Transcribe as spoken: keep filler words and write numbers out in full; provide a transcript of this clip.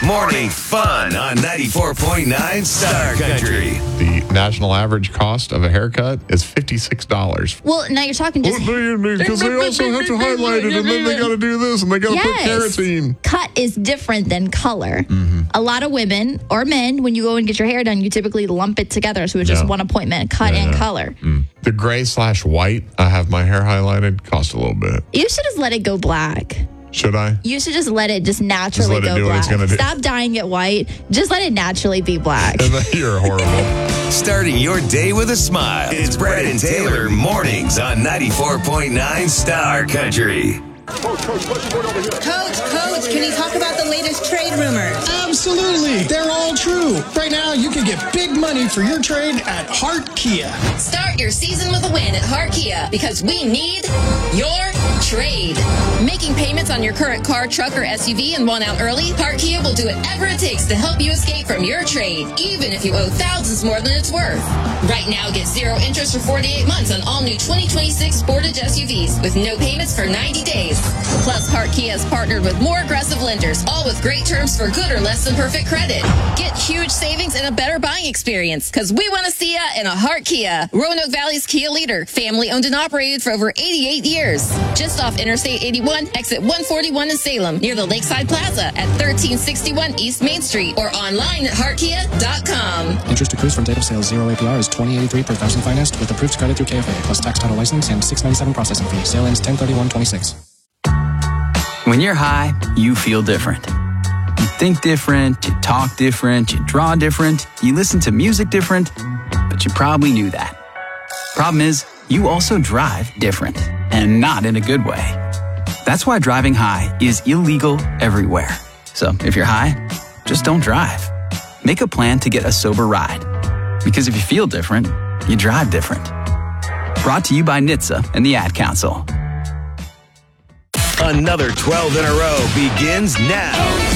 Morning fun on ninety-four point nine Star Country. The national average cost of a haircut is fifty-six dollars. Well, now you're talking just... Because they also have to highlight it, and then they got to do this, and they got to Yes. put keratin. Cut is different than color. Mm-hmm. A lot of women or men, when you go and get your hair done, you typically lump it together. So it's just Yeah. one appointment, cut Yeah, and yeah. color. Mm. The gray slash white, I have my hair highlighted, cost a little bit. You should just let it go black. Should I? You should just let it just naturally let it go do what black. it's gonna do. Stop dyeing it white. Just let it naturally be black. And then you're horrible. Starting your day with a smile. It's Brett and Taylor mornings on ninety-four point nine Star Country. Coach, Coach, can you talk about the latest trade rumors? Absolutely. They're all true. Right now, you can get big money for your trade at Hart Kia. Start your season with a win at Hart Kia because we need your trade. Making payments on your current car, truck, or S U V and want out early? Hart Kia will do whatever it takes to help you escape from your trade, even if you owe thousands more than it's worth. Right now, get zero interest for forty-eight months on all new twenty twenty-six Sportage S U Vs with no payments for ninety days. Plus, Hart Kia has partnered with more aggressive lenders, all with great terms for good or less than perfect credit. Get huge savings and a better buying experience, because we want to see ya in a Hart Kia. Roanoke Valley's Kia leader, family owned and operated for over eighty-eight years. Just off Interstate eighty-one, exit one forty-one in Salem, near the Lakeside Plaza at thirteen sixty-one East Main Street, or online at hart kia dot com. Interest accrues from date of sale. Zero A P R is twenty eighty-three per thousand financed with approved credit through K F A plus tax, title, license and six ninety-seven processing fee. Sale ends ten thirty-one twenty-six. When you're high, you feel different. You think different, you talk different, you draw different, you listen to music different, but you probably knew that. Problem is, you also drive different, and not in a good way. That's why driving high is illegal everywhere. So if you're high, just don't drive. Make a plan to get a sober ride. Because if you feel different, you drive different. Brought to you by N H T S A and the Ad Council. Another twelve in a row begins now.